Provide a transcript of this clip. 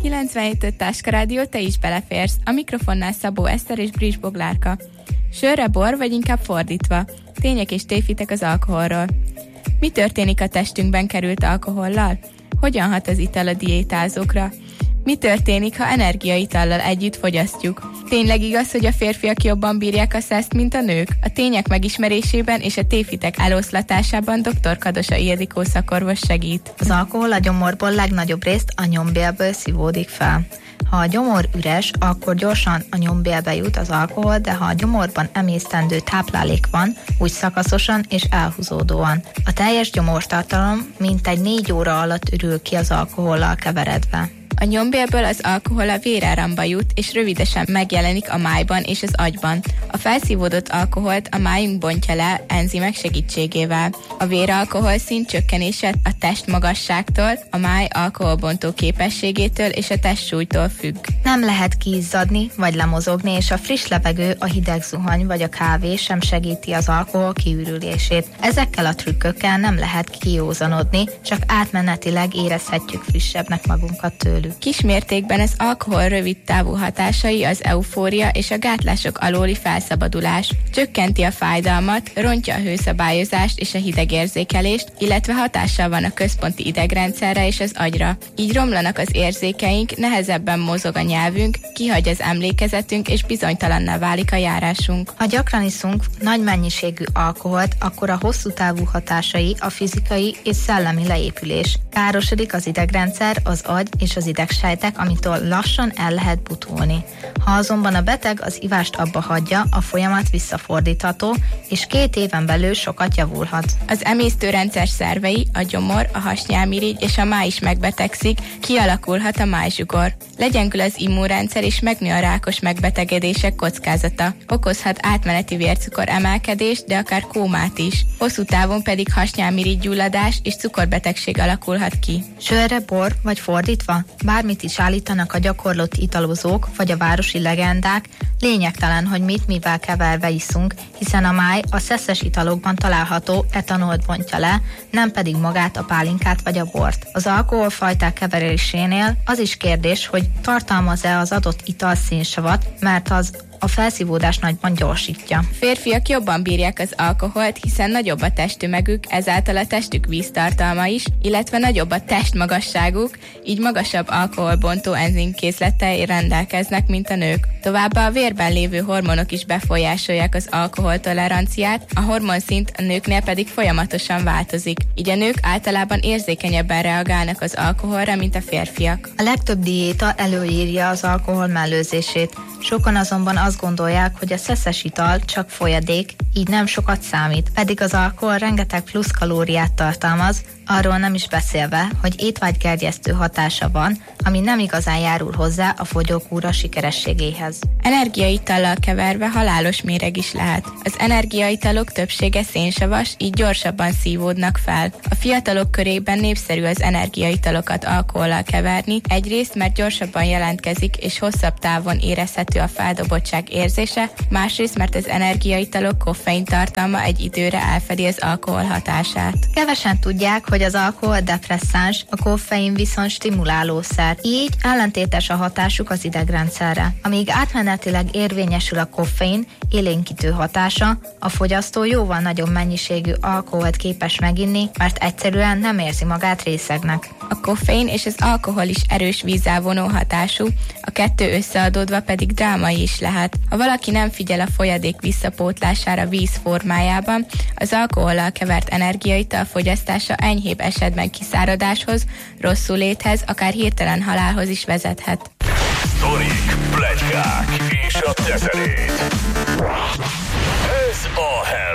97.5 Táska Rádió, te is beleférsz. A mikrofonnál Szabó Eszter és Brics Boglárka. Sörre bor, vagy inkább fordítva? Tények és tévhitek az alkoholról. Mi történik a testünkben került alkohollal? Hogyan hat az ital a diétázókra? Mi történik, ha energiaitallal együtt fogyasztjuk? Tényleg igaz, hogy a férfiak jobban bírják a szeszt, mint a nők? A tények megismerésében és a tévhitek eloszlatásában dr. Kadosa Ildikó szakorvos segít. Az alkohol a gyomorból legnagyobb részt a nyombélből szívódik fel. Ha a gyomor üres, akkor gyorsan a nyombélbe jut az alkohol, de ha a gyomorban emésztendő táplálék van, úgy szakaszosan és elhúzódóan. A teljes gyomortartalom mintegy 4 óra alatt ürül ki az alkohollal keveredve. A nyombélből az alkohol a véráramba jut, és rövidesen megjelenik a májban és az agyban. A felszívódott alkoholt a májunk bontja le enzimek segítségével. A véralkohol szint csökkenése a testmagasságtól, a máj alkoholbontó képességétől és a testsúlytól függ. Nem lehet kiizzadni vagy lemozogni, és a friss levegő, a hideg zuhany vagy a kávé sem segíti az alkohol kiürülését. Ezekkel a trükkökkel nem lehet kijózanodni, csak átmenetileg érezhetjük frissebbnek magunkat tőlük. Kismértékben az alkohol rövid távú hatásai az eufória és a gátlások alóli felszabadulás. Csökkenti a fájdalmat, rontja a hőszabályozást és a hidegérzékelést, illetve hatással van a központi idegrendszerre és az agyra. Így romlanak az érzékeink, nehezebben mozog a nyelvünk, kihagy az emlékezetünk és bizonytalanná válik a járásunk. Ha gyakran iszunk nagy mennyiségű alkoholt, akkor a hosszú távú hatásai a fizikai és szellemi leépülés. Károsodik az idegrendszer, az agy és az idegsejtek, amitől lassan el lehet butulni. Ha azonban a beteg az ivást abba hagyja, a folyamat visszafordítható, és 2 éven belül sokat javulhat. Az emésztőrendszer szervei, a gyomor, a hasnyálmirigy és a máj is megbetegszik, kialakulhat a májzsugor. Legyengül az immunrendszer és megnő a rákos megbetegedések kockázata. Okozhat átmeneti vércukor emelkedést, de akár kómát is. Hosszú távon pedig hasnyálmirigygyulladás és cukorbetegség alakulhat ki. Sörre bor, vagy fordítva? Bármit is állítanak a gyakorlott italozók, vagy a városi legendák, lényegtelen, hogy mit mivel keverve iszunk, hiszen a máj a szeszes italokban található etanolt bontja le, nem pedig magát a pálinkát vagy a bort. Az alkoholfajták keverésénél az is kérdés, hogy tartalmaz-e az adott ital szénsavat, mert az a felszívódást nagyban gyorsítja. Férfiak jobban bírják az alkoholt, hiszen nagyobb a testtömegük, ezáltal a testük víztartalma is, illetve nagyobb a testmagasságuk, így magasabb alkoholbontó enzimkészlettel rendelkeznek, mint a nők. Továbbá a vérben lévő hormonok is befolyásolják az alkoholtoleranciát, a hormonszint a nőknél pedig folyamatosan változik, így a nők általában érzékenyebben reagálnak az alkoholra, mint a férfiak. A legtöbb diéta előírja az alkohol mellőzését. Sokan azonban azt gondolják, hogy a szeszes ital csak folyadék, így nem sokat számít, pedig az alkohol rengeteg plusz kalóriát tartalmaz, arról nem is beszélve, hogy étvágygerjesztő hatása van, ami nem igazán járul hozzá a fogyókúra sikerességéhez. Energiaitallal keverve halálos méreg is lehet. Az energiaitalok többsége szénsavas, így gyorsabban szívódnak fel. A fiatalok körében népszerű az energiaitalokat alkohollal keverni, egyrészt mert gyorsabban jelentkezik és hosszabb távon érezhető a feldobottság érzése, másrészt mert az energiaitalok koffein tartalma egy időre elfedi az alkohol hatását. Kevesen tudják, hogy az alkohol depresszáns, a koffein viszont stimulálószer, így ellentétes a hatásuk az idegrendszerre. Amíg átmenetileg érvényesül a koffein élénkítő hatása, a fogyasztó jóval nagyobb mennyiségű alkoholt képes meginni, mert egyszerűen nem érzi magát részegnek. A koffein és az alkohol is erős vízzelvonó hatású, a kettő összeadódva pedig drámai is lehet. Ha valaki nem figyel a folyadék visszapótlására víz formájában, az alkohollal kevert energiaital fogyasztása enyhébb esetben kiszáradáshoz, rosszuléthez, akár hirtelen halálhoz is vezethet. Sztorik, pletykák és a teterét. Ez a